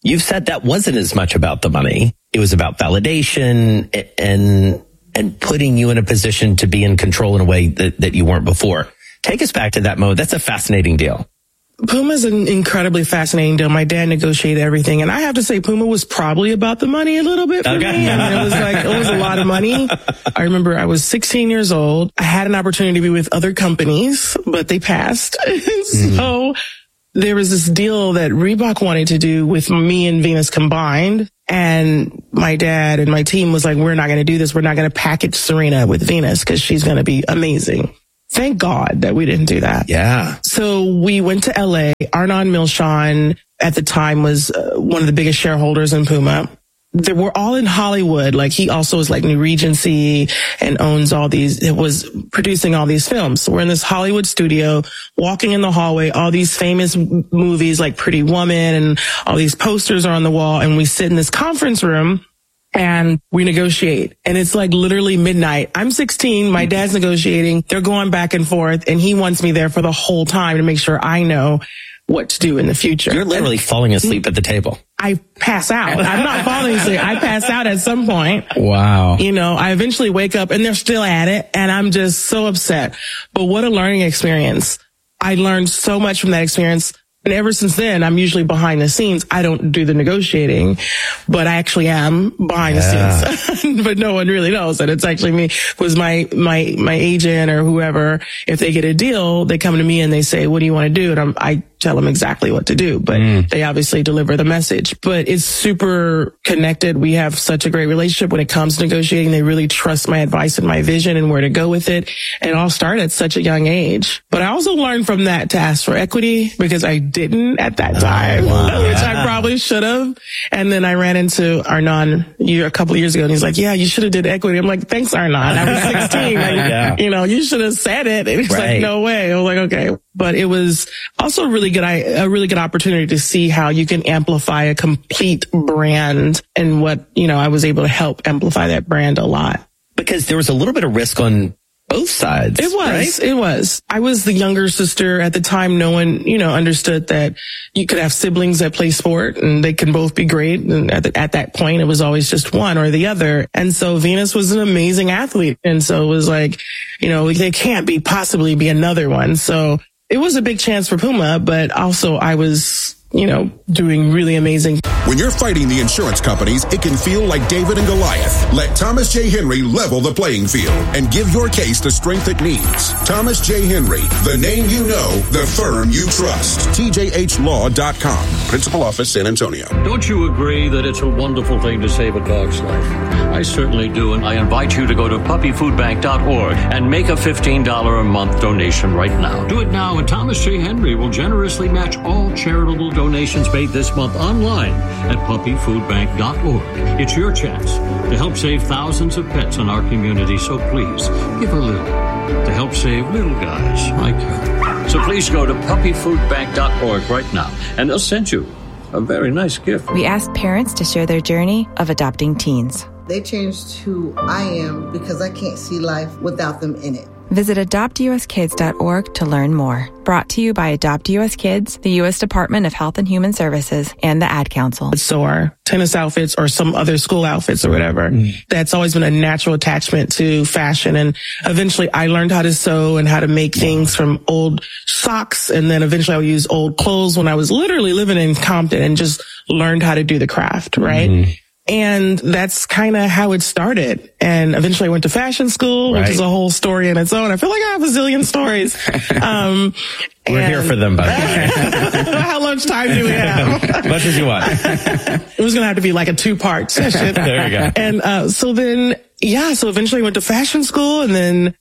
S34: You've said that wasn't as much about the money. It was about validation and and putting you in a position to be in control in a way that, that you weren't before. Take us back to that mode. That's a fascinating deal.
S35: Puma is an incredibly fascinating deal. My dad negotiated everything. And I have to say, Puma was probably about the money a little bit for okay. me. I mean, it was like, it was a lot of money. I remember I was sixteen years old. I had an opportunity to be with other companies, but they passed. Mm-hmm. So there was this deal that Reebok wanted to do with me and Venus combined. And my dad and my team was like, we're not going to do this. We're not going to package Serena with Venus because she's going to be amazing. Thank God that we didn't do that.
S34: Yeah.
S35: So we went to L A. Arnon Milchan at the time was uh, one of the biggest shareholders in Puma. They were all in Hollywood. Like he also is like New Regency and owns all these, it was producing all these films. So we're in this Hollywood studio, walking in the hallway, all these famous m- movies like Pretty Woman and all these posters are on the wall. And we sit in this conference room and we negotiate. And it's like literally midnight. I'm sixteen. My dad's negotiating. They're going back and forth. And he wants me there for the whole time to make sure I know what to do in the future.
S34: You're literally and falling asleep at the table.
S35: I pass out. I'm not falling asleep. I pass out at some point.
S34: Wow.
S35: You know, I eventually wake up and they're still at it. And I'm just so upset. But what a learning experience. I learned so much from that experience. And ever since then, I'm usually behind the scenes. I don't do the negotiating, but I actually am behind yeah. the scenes. But no one really knows that it's actually me. Was my, my, my agent or whoever, if they get a deal, they come to me and they say, what do you want to do? And I'm, I tell them exactly what to do, but mm. they obviously deliver the message. But it's super connected. We have such a great relationship when it comes to negotiating. They really trust my advice and my vision and where to go with it. And it all started at such a young age. But I also learned from that to ask for equity because I didn't at that time, oh, wow. which I probably should have. And then I ran into Arnon year, a couple of years ago and he's like, yeah, you should have did equity. I'm like, thanks, Arnon. I was sixteen. Like, yeah. You know, you should have said it. And he's right. like, no way. I was like, okay. But it was also really good, a really good opportunity to see how you can amplify a complete brand and what, you know, I was able to help amplify that brand a lot.
S34: Because there was a little bit of risk on both sides.
S35: It was,
S34: right?
S35: It was. I was the younger sister at the time. No one, you know, understood that you could have siblings that play sport and they can both be great. And at, the, at that point, it was always just one or the other. And so Venus was an amazing athlete. And so it was like, you know, there can't be possibly be another one. So it was a big chance for Puma, but also I was, you know, doing really amazing.
S3: When you're fighting the insurance companies, it can feel like David and Goliath. Let Thomas J. Henry level the playing field and give your case the strength it needs. Thomas J. Henry, the name you know, the firm you trust. T J H law dot com. Principal Office, San Antonio.
S15: Don't you agree that it's a wonderful thing to save a dog's life? I certainly do, and I invite you to go to puppy food bank dot org and make a fifteen dollars a month donation right now. Do it now, and Thomas J. Henry will generously match all charitable donations made this month online at puppy food bank dot org. It's your chance to help save thousands of pets in our community, so please give a little to help save little guys like you. So please go to puppy food bank dot org right now, and they'll send you a very nice gift.
S17: We asked parents to share their journey of adopting teens.
S18: They changed who I am because I can't see life without them in it.
S17: Visit adopt u s kids dot org to learn more. Brought to you by Adopt U S Kids, the U S Department of Health and Human Services, and the Ad Council.
S35: So our tennis outfits or some other school outfits or whatever. Mm. That's always been a natural attachment to fashion. And eventually I learned how to sew and how to make things from old socks. And then eventually I would use old clothes when I was literally living in Compton and just learned how to do the craft, right? Mm. And that's kind of how it started. And eventually I went to fashion school, right. which is a whole story in its own. I feel like I have a zillion stories. Um,
S34: We're here for them, by the
S35: way. How much time do we have?
S34: As much as you want.
S35: It was going to have to be like a two-part session.
S34: There you go.
S35: And uh, so then, yeah, so eventually I went to fashion school. And then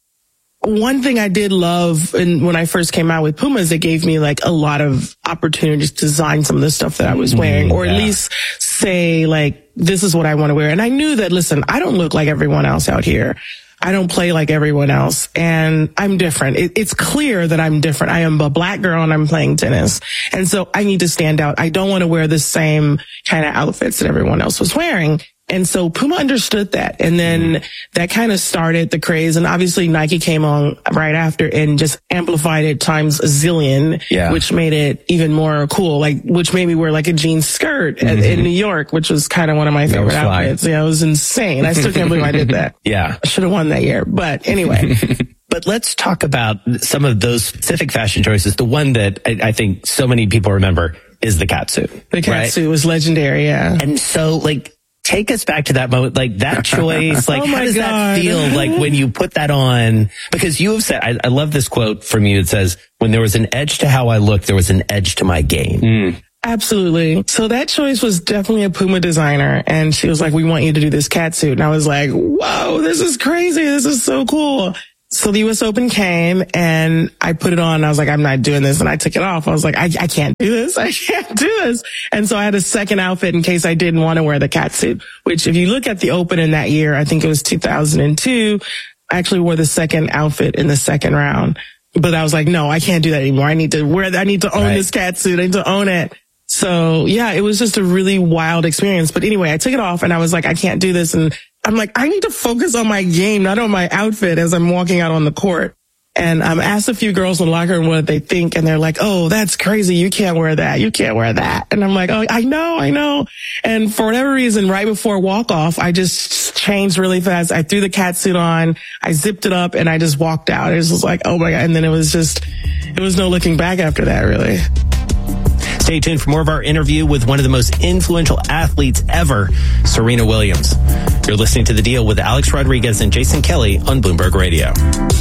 S35: one thing I did love, and when I first came out with Puma, is they gave me like a lot of opportunities to design some of the stuff that I was wearing, or yeah. at least say like, this is what I want to wear. And I knew that, listen, I don't look like everyone else out here. I don't play like everyone else, and I'm different. It, it's clear that I'm different. I am a black girl and I'm playing tennis. And so I need to stand out. I don't want to wear the same kind of outfits that everyone else was wearing. And so Puma understood that. And then that kind of started the craze. And obviously Nike came on right after and just amplified it times a zillion,
S1: yeah.
S35: which made it even more cool, like, which made me wear like a jean skirt mm-hmm. in New York, which was kind of one of my favorite outfits. Yeah, it was insane. I still can't believe I did that.
S1: Yeah.
S35: I should have won that year. But anyway.
S34: But let's talk about some of those specific fashion choices. The one that I, I think so many people remember is the catsuit.
S35: The catsuit right? was legendary, yeah.
S34: And so, like, take us back to that moment, like that choice, like
S35: oh
S34: how does
S35: God.
S34: that feel like when you put that on? Because you have said, I, I love this quote from you. It says, when there was an edge to how I looked, there was an edge to my game.
S35: Mm. Absolutely. So that choice was definitely a Puma designer. And she was like, we want you to do this catsuit. And I was like, whoa, this is crazy. This is so cool. So the U S Open came and I put it on and I was like, I'm not doing this. And I took it off. I was like, I, I can't do this. I can't do this. And so I had a second outfit in case I didn't want to wear the catsuit, which if you look at the Open in that year, I think it was two thousand two, I actually wore the second outfit in the second round. But I was like, no, I can't do that anymore. I need to wear that. I need to own right. this catsuit. I need to own it. So yeah, it was just a really wild experience. But anyway, I took it off and I was like, I can't do this. And I'm like, I need to focus on my game, not on my outfit as I'm walking out on the court. And I um, asked a few girls in the locker room what they think. And they're like, oh, that's crazy. You can't wear that. You can't wear that. And I'm like, oh, I know, I know. And for whatever reason, right before walk off, I just changed really fast. I threw the catsuit on, I zipped it up and I just walked out. It was just like, oh my God. And then it was just, it was no looking back after that, really.
S34: Stay tuned for more of our interview with one of the most influential athletes ever, Serena Williams. You're listening to The Deal with Alex Rodriguez and Jason Kelly on Bloomberg Radio.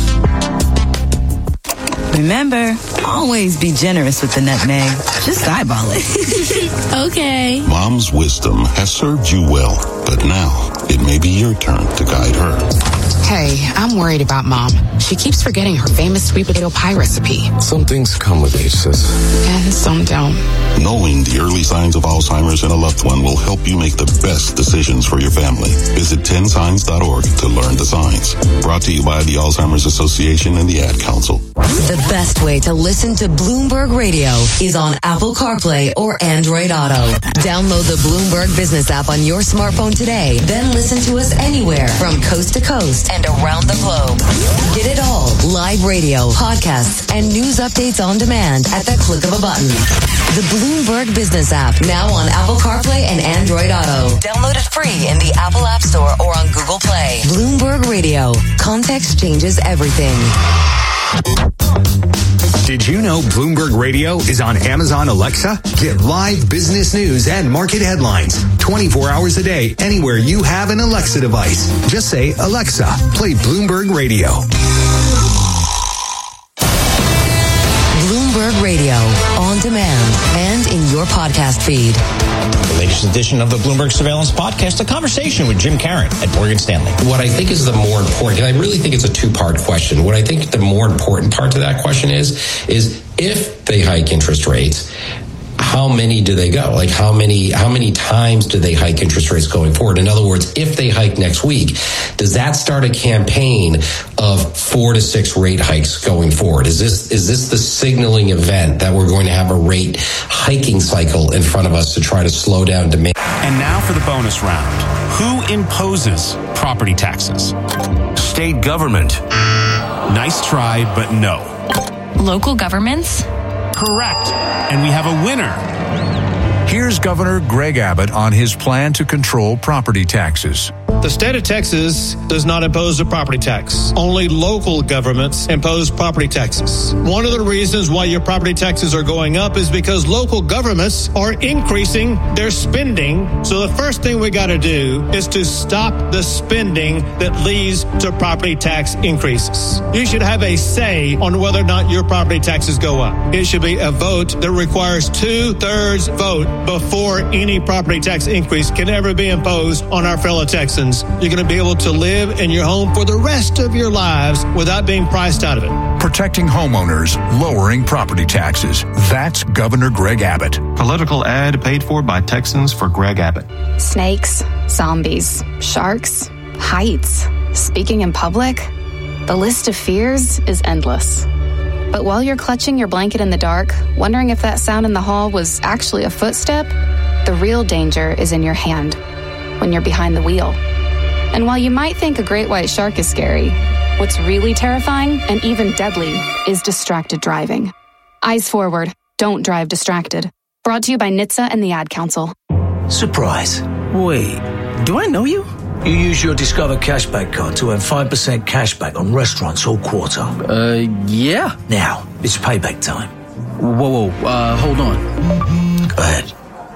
S5: Remember, always be generous with the nutmeg. Just eyeball it.
S10: Okay.
S3: Mom's wisdom has served you well, but now it may be your turn to guide her.
S6: Hey, I'm worried about Mom. She keeps forgetting her famous sweet potato pie recipe.
S19: Some things come with age, sis.
S6: And some don't.
S3: Knowing the early signs of Alzheimer's in a loved one will help you make the best decisions for your family. Visit ten signs dot org to learn the signs. Brought to you by the Alzheimer's Association and the Ad Council.
S4: The best way to listen to Bloomberg Radio is on Apple CarPlay or Android Auto. Download the Bloomberg Business app on your smartphone today. Then listen to us anywhere from coast to coast and around the globe. Get it all. Live radio, podcasts, and news updates on demand at the click of a button. The Bloomberg Business app, now on Apple CarPlay and Android Auto. Download it free in the Apple App Store or on Google Play. Bloomberg Radio. Context changes everything.
S20: Did you know Bloomberg Radio is on Amazon Alexa? Get live business news and market headlines twenty-four hours a day anywhere you have an Alexa device. Just say, Alexa, play Bloomberg Radio.
S4: Bloomberg Radio, on demand and in your podcast feed.
S16: The latest edition of the Bloomberg Surveillance Podcast, a conversation with Jim Caron at Morgan Stanley.
S21: What I think is the more important, and I really think it's a two-part question. What I think the more important part to that question is, is if they hike interest rates, how many do they go? Like how many, how many times do they hike interest rates going forward? In other words, if they hike next week, does that start a campaign of four to six rate hikes going forward? Is this, is this the signaling event that we're going to have a rate hiking cycle in front of us to try to slow down demand?
S20: And now for the bonus round. Who imposes property taxes? State government. Nice try, but no.
S10: Local governments?
S20: Correct. And we have a winner.
S22: Here's Governor Greg Abbott on his plan to control property taxes.
S23: The state of Texas does not impose a property tax. Only local governments impose property taxes. One of the reasons why your property taxes are going up is because local governments are increasing their spending. So the first thing we got to do is to stop the spending that leads to property tax increases. You should have a say on whether or not your property taxes go up. It should be a vote that requires two-thirds vote before any property tax increase can ever be imposed on our fellow Texans. You're going to be able to live in your home for the rest of your lives without being priced out of it.
S22: Protecting homeowners, lowering property taxes. That's Governor Greg Abbott.
S24: Political ad paid for by Texans for Greg Abbott.
S10: Snakes, zombies, sharks, heights, speaking in public. The list of fears is endless. But while you're clutching your blanket in the dark, wondering if that sound in the hall was actually a footstep, the real danger is in your hand. when you're behind the wheel. And while you might think a great white shark is scary, what's really terrifying and even deadly is distracted driving. Eyes forward. Don't drive distracted. Brought to you by N H T S A and the Ad Council.
S2: Surprise. Wait, do I know you? You use your Discover Cashback card to earn five percent cashback on restaurants all quarter.
S7: Uh, yeah.
S2: Now, it's payback time.
S7: Whoa, whoa, uh, hold on.
S2: Go ahead.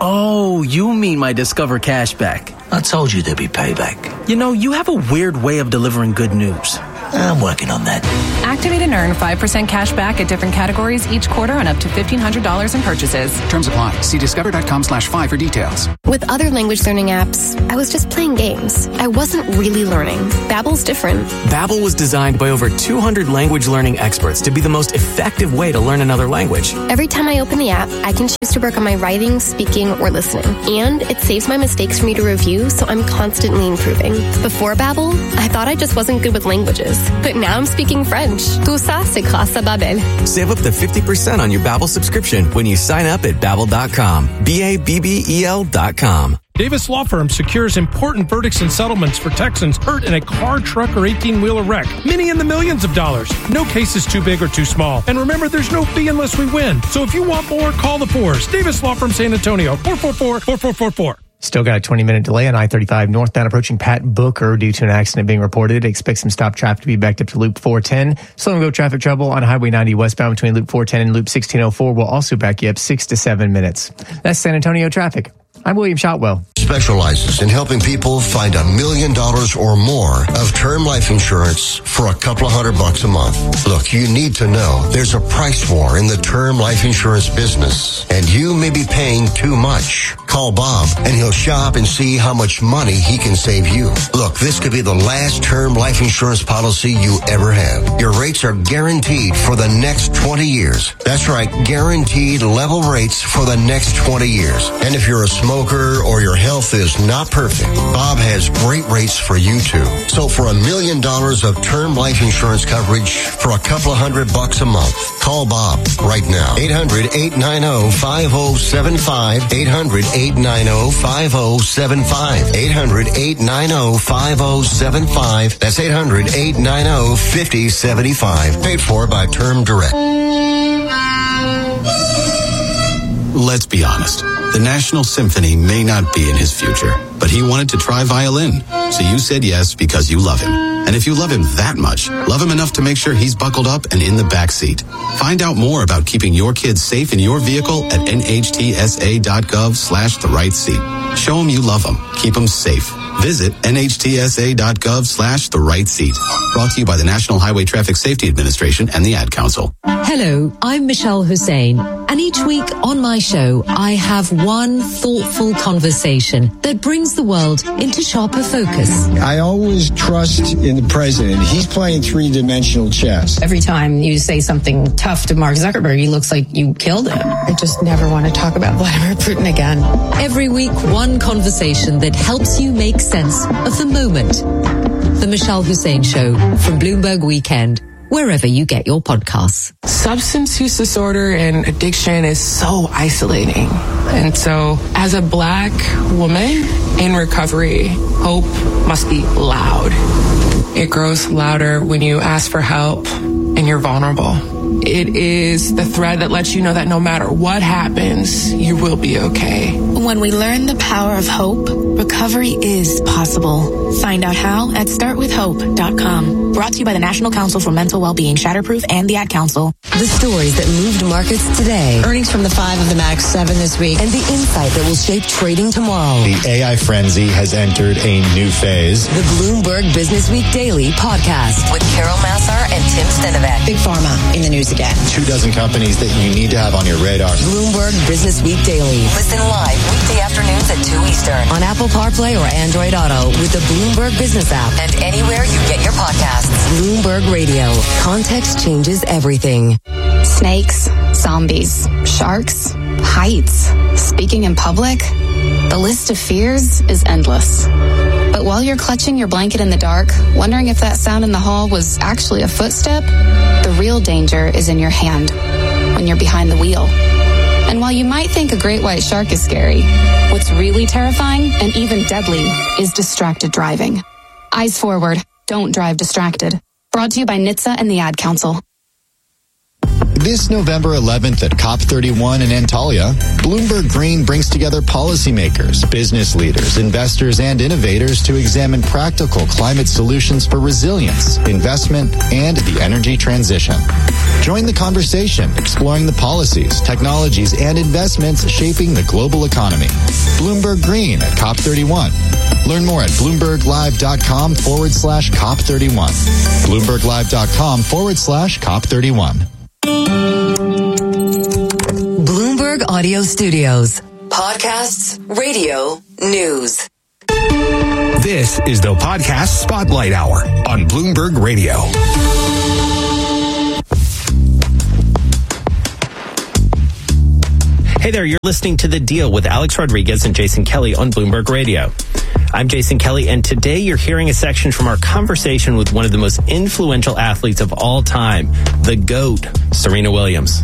S7: Oh, you mean my Discover Cashback.
S2: I told you there'd be payback.
S7: You know, you have a weird way of delivering good news.
S2: I'm working on that.
S8: Activate and earn five percent cash back at different categories each quarter on up to fifteen hundred dollars in purchases.
S9: Terms apply. See discover.com slash five for details.
S11: With other language learning apps, I was just playing games. I wasn't really learning. Babbel's different.
S12: Babbel was designed by over two hundred language learning experts to be the most effective way to learn another language.
S11: Every time I open the app, I can choose to work on my writing, speaking, or listening. And it saves my mistakes for me to review, so I'm constantly improving. Before Babbel, I thought I just wasn't good with languages. But now I'm speaking French. Tout ça, c'est grâce à Babbel.
S12: Save up to fifty percent on your Babbel subscription when you sign up at Babbel dot com. B A B B E L dot com.
S13: Davis Law Firm secures important verdicts and settlements for Texans hurt in a car, truck, or eighteen-wheeler wreck. Many in the millions of dollars. No case is too big or too small. And remember, there's no fee unless we win. So if you want more, call the fours. Davis Law Firm San Antonio, four four four, four four four four.
S25: Still got a twenty-minute delay on I thirty-five northbound approaching Pat Booker due to an accident being reported. Expect some stop traffic to be backed up to Loop four ten. Slow and go traffic trouble on Highway ninety westbound between Loop four ten and Loop sixteen oh four will also back you up six to seven minutes. That's San Antonio traffic. I'm William Shotwell.
S26: Specializes in helping people find a million dollars or more of term life insurance for a couple of hundred bucks a month. Look, you need to know there's a price war in the term life insurance business, and you may be paying too much. Call Bob, and he'll shop and see how much money he can save you. Look, this could be the last term life insurance policy you ever have. Your rates are guaranteed for the next twenty years. That's right, guaranteed level rates for the next twenty years. And if you're a smoker or your health is not perfect, Bob has great rates for you too. So for a million dollars of term life insurance coverage for a couple of hundred bucks a month, call Bob right now. eight hundred, eight nine zero, five zero seven five. eight hundred, eight nine zero, five zero seven five. eight hundred, eight nine zero, five zero seven five. That's eight hundred, eight nine zero, five zero seven five. Paid for by Term Direct.
S27: Let's be honest. The National Symphony may not be in his future, but he wanted to try violin. So you said yes because you love him. And if you love him that much, love him enough to make sure he's buckled up and in the back seat. Find out more about keeping your kids safe in your vehicle at nhtsa.gov slash the right seat. Show him you love him. Keep him safe. Visit nhtsa.gov slash the right seat. Brought to you by the National Highway Traffic Safety Administration and the Ad Council.
S4: Hello, I'm Michelle Hussein, and each week on my show, I have one thoughtful conversation that brings the world into sharper focus.
S28: I always trust in the president. He's playing three-dimensional chess.
S29: Every time you say something tough to Mark Zuckerberg, he looks like you killed him.
S6: I just never want to talk about Vladimir Putin again.
S4: Every week, one conversation that helps you make sense of the moment. The Michelle Hussein Show from Bloomberg Weekend, wherever you get your podcasts.
S6: Substance use disorder and addiction is so isolating. And so as a Black woman in recovery, hope must be loud. It grows louder when you ask for help and you're vulnerable. It is the thread that lets you know that no matter what happens, you will be okay.
S30: When we learn the power of hope, recovery is possible. Find out how at start with hope dot com. Brought to you by the National Council for Mental Wellbeing, Shatterproof, and the Ad Council.
S4: The stories that moved markets today.
S31: Earnings from the five of the Max seven this week.
S4: And the insight that will shape trading tomorrow.
S32: The A I frenzy has entered a new phase.
S4: The Bloomberg Business Week Daily podcast with Carol Massar and Tim Stenovec.
S31: Big Pharma in the news again.
S32: Two dozen companies that you need to have on your radar.
S4: Bloomberg Business Week Daily. Listen live weekday afternoons at two Eastern on Apple CarPlay or Android Auto with the Bloomberg Business app and anywhere you get your podcasts. Bloomberg Radio. Context changes everything.
S10: Snakes, zombies, sharks, heights, speaking in public. The list of fears is endless. But while you're clutching your blanket in the dark, wondering if that sound in the hall was actually a footstep, the real danger is in your hand when you're behind the wheel. And while you might think a great white shark is scary, what's really terrifying and even deadly is distracted driving. Eyes forward. Don't drive distracted. Brought to you by N H T S A and the Ad Council.
S32: This November eleventh at COP thirty-one in Antalya, Bloomberg Green brings together policymakers, business leaders, investors, and innovators to examine practical climate solutions for resilience, investment, and the energy transition. Join the conversation, exploring the policies, technologies, and investments shaping the global economy. Bloomberg Green at COP thirty-one. Learn more at BloombergLive.com forward slash COP31. BloombergLive.com forward slash COP31.
S4: Bloomberg Audio Studios. Podcasts, radio, news.
S1: This is the Podcast Spotlight Hour on Bloomberg Radio.
S3: Hey there, you're listening to The Deal with Alex Rodriguez and Jason Kelly on Bloomberg Radio. I'm Jason Kelly, and today you're hearing a section from our conversation with one of the most influential athletes of all time, the GOAT, Serena Williams.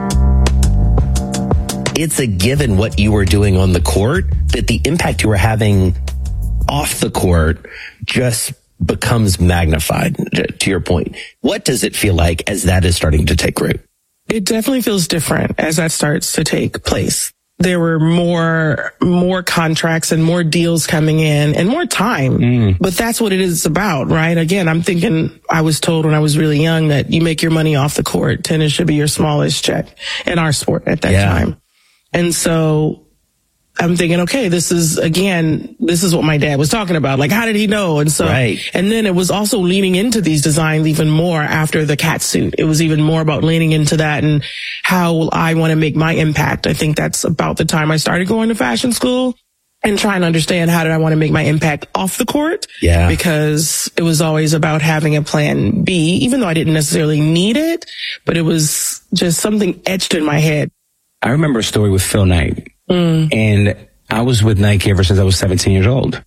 S5: It's a given what you were doing on the court, that the impact you were having off the court just becomes magnified, to your point. What does it feel like as that is starting to take root?
S6: It definitely feels different as that starts to take place. There were more, more contracts and more deals coming in and more time. Mm. But that's what it is about, right? Again, I'm thinking, I was told when I was really young that you make your money off the court. Tennis should be your smallest check in our sport at that yeah. time. And so I'm thinking, okay, this is, again, this is what my dad was talking about. Like, how did he know? And so, right. and then it was also leaning into these designs even more after the cat suit. It was even more about leaning into that and how will I want to make my impact. I think that's about the time I started going to fashion school and trying to understand how did I want to make my impact off the court.
S5: Yeah.
S6: Because it was always about having a plan B, even though I didn't necessarily need it, but it was just something etched in my head.
S14: I remember a story with Phil Knight.
S6: Mm.
S14: And I was with Nike ever since I was seventeen years old.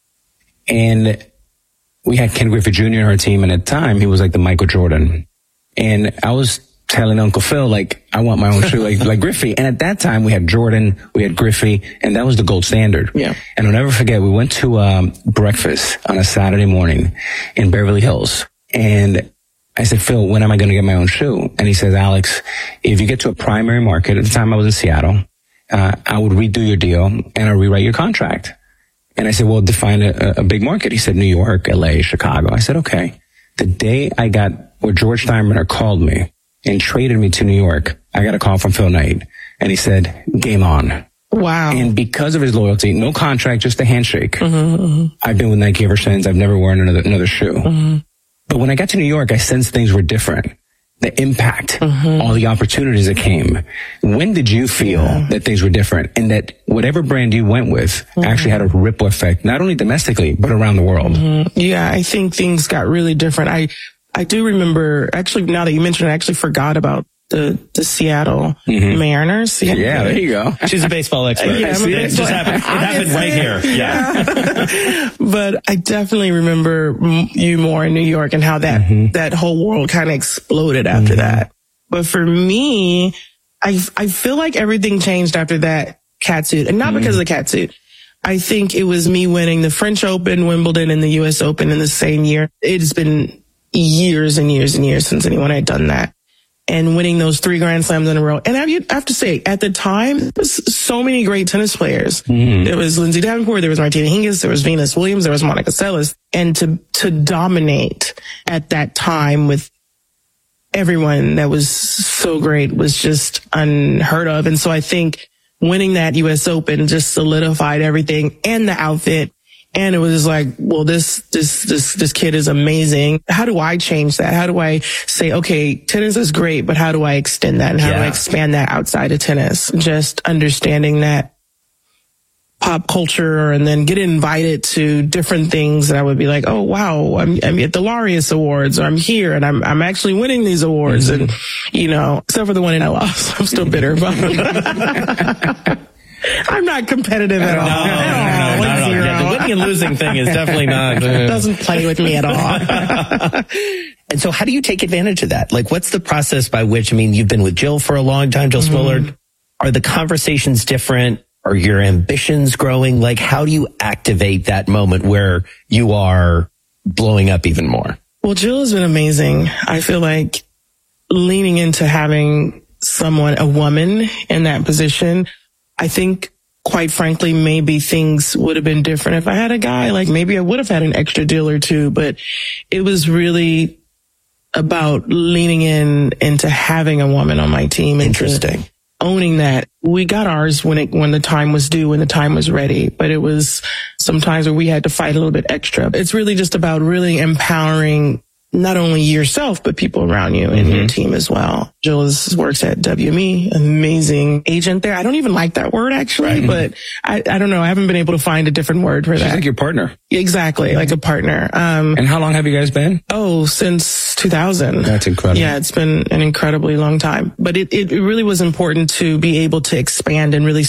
S14: And we had Ken Griffey Junior on our team. And at the time, he was like the Michael Jordan. And I was telling Uncle Phil, like, I want my own shoe like, like Griffey. And at that time, we had Jordan, we had Griffey, and that was the gold standard.
S6: Yeah.
S14: And I'll never forget, we went to um, breakfast on a Saturday morning in Beverly Hills. And I said, Phil, when am I going to get my own shoe? And he says, Alex, if you get to a primary market, at the time I was in Seattle, uh, I would redo your deal and I'll rewrite your contract. And I said, well, define a, a big market. He said, New York, L A, Chicago. I said, okay. The day I got where George Steinbrenner called me and traded me to New York, I got a call from Phil Knight and he said, game on.
S6: Wow.
S14: And because of his loyalty, no contract, just a handshake.
S6: Mm-hmm, mm-hmm.
S14: I've been with Nike ever since. I've never worn another, another shoe.
S6: Mm-hmm.
S14: But when I got to New York, I sensed things were different. The impact,
S6: mm-hmm.
S14: all the opportunities that came. When did you feel yeah. that things were different and that whatever brand you went with mm-hmm. actually had a ripple effect, not only domestically, but around the world?
S6: Mm-hmm. Yeah, I think things got really different. I, I do remember, actually, now that you mentioned it, I actually forgot about the, the Seattle mm-hmm. Mariners.
S14: Yeah, yeah, there you go.
S5: She's a baseball expert.
S6: Yeah,
S5: I see it. It just happened. It happened right here. Yeah.
S6: yeah. But I definitely remember you more in New York and how that, mm-hmm. that whole world kind of exploded after mm-hmm. that. But for me, I, I feel like everything changed after that cat suit, and not mm-hmm. because of the cat suit. I think it was me winning the French Open, Wimbledon, and the U S Open in the same year. It's been years and years and years since anyone had done that. And winning those three Grand Slams in a row. And I have to say, at the time, there was so many great tennis players. Mm-hmm. There was Lindsay Davenport, there was Martina Hingis, there was Venus Williams, there was Monica Seles. And to, to dominate at that time with everyone that was so great was just unheard of. And so I think winning that U S Open just solidified everything and the outfit. And it was like, well, this, this, this, this kid is amazing. How do I change that? How do I say, okay, tennis is great, but how do I extend that? And how yeah. do I expand that outside of tennis? Just understanding that pop culture and then get invited to different things that I would be like, oh, wow, I'm, I'm at the Laureus Awards, or I'm here and I'm, I'm actually winning these awards. Mm-hmm. And, you know, except for the one in I lost, I'm still bitter about it. I'm not competitive at all.
S5: No, no, no, no, no, no. Yeah, the winning and losing thing is definitely not.
S6: It doesn't play with me at all.
S5: And so how do you take advantage of that? Like, what's the process by which, I mean, you've been with Jill for a long time, Jill mm-hmm. Smollard. Are the conversations different? Are your ambitions growing? Like, how do you activate that moment where you are blowing up even more?
S2: Well, Jill has been amazing. I feel like leaning into having someone, a woman in that position, I think, quite frankly, maybe things would have been different if I had a guy. Like, maybe I would have had an extra deal or two, but it was really about leaning in into having a woman on my team.
S5: Interesting.
S2: Owning that. We got ours when it, when the time was due, when the time was ready, but it was sometimes where we had to fight a little bit extra. It's really just about really empowering not only yourself, but people around you and mm-hmm. your team as well. Jill is, works at W M E, amazing agent there. I don't even like that word actually, right. but I, I don't know. I haven't been able to find a different word for
S14: She's
S2: that.
S14: She's like your partner.
S2: Exactly. Like a partner. Um,
S14: and how long have you guys been?
S2: Oh, since two thousand.
S14: That's incredible.
S2: Yeah, it's been an incredibly long time, but it, it really was important to be able to expand and really